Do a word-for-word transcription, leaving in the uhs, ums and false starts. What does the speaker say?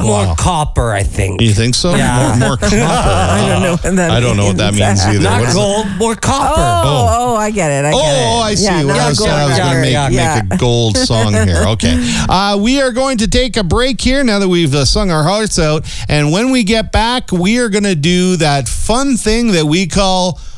more Wow. copper, I think. You think so? Yeah. More, more copper. I don't know what that I don't know what that means either. Not What is gold, more copper. Oh, oh, I get it. I Oh, get it. oh, I see. Yeah, Well, not I was, gold I was going to record. make, Yeah. make a gold song here. Okay. Uh, we are going to take a break here now that we've uh, sung our hearts out. And when we get back, we are going to do that fun thing that we call